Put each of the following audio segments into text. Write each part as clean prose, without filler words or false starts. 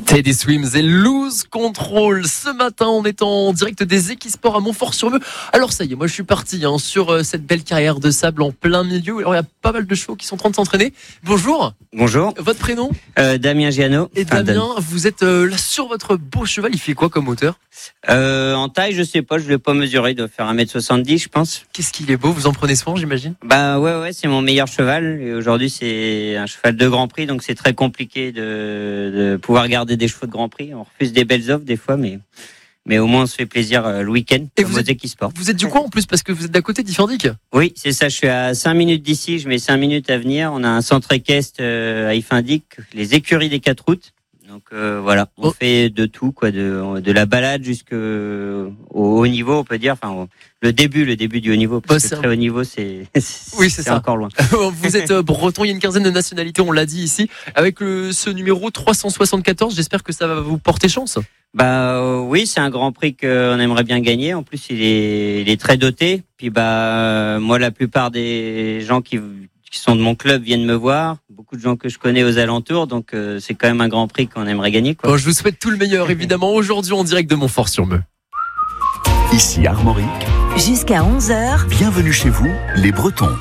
Teddy Swims et Lose Control. Ce matin, on est en direct des Equisports à Montfort-sur-Meux. Alors ça y est, moi je suis parti sur cette belle carrière de sable en plein milieu. Alors il y a pas mal de chevaux qui sont en train de s'entraîner. Bonjour. Bonjour. Votre prénom? Damien Giano. Et Damien, vous êtes là sur votre beau cheval. Il fait quoi comme hauteur? En taille, je sais pas, je l'ai pas mesuré. Il doit faire 1m70, je pense. Qu'est-ce qu'il est beau, vous en prenez soin, j'imagine? Bah ouais, c'est mon meilleur cheval. Et aujourd'hui, c'est un cheval de Grand Prix, donc c'est très compliqué de pouvoir garder des chevaux de Grand Prix. On refuse des belles offres des fois, mais au moins on se fait plaisir le week-end. Et vous êtes Equisports. Vous êtes du coin en plus parce que vous êtes d'à côté d'Iffandic. Oui, c'est ça. Je suis à 5 minutes d'ici. Je mets 5 minutes à venir. On a un centre équestre à Iffandic, les écuries des 4 routes. Donc voilà, on fait de tout, quoi, de la balade jusqu'au haut niveau, on peut dire. Enfin, le début du haut niveau. Parce que très haut niveau, c'est ça. Encore loin. Vous êtes breton, il y a une quinzaine de nationalités, on l'a dit ici. Avec ce numéro 374, j'espère que ça va vous porter chance. Oui, c'est un Grand Prix qu'on aimerait bien gagner. En plus, il est très doté. Puis moi, la plupart des gens qui sont de mon club viennent me voir, beaucoup de gens que je connais aux alentours, donc c'est quand même un Grand Prix qu'on aimerait gagner, quoi. Bon, je vous souhaite tout le meilleur, évidemment, aujourd'hui en direct de Montfort-sur-Meux. Ici Armorique. Jusqu'à 11h. Bienvenue chez vous, les Bretons.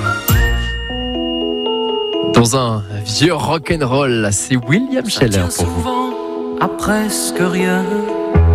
Dans un vieux rock'n'roll, c'est William Scheller pour vous. À presque rien.